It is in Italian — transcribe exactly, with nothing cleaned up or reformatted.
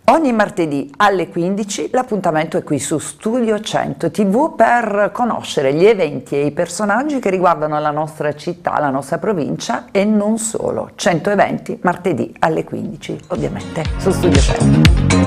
Ogni martedì alle quindici l'appuntamento è qui su Studio cento tivù per conoscere gli eventi e i personaggi che riguardano la nostra città, la nostra provincia e non solo. cento eventi martedì alle quindici, ovviamente su Studio cento.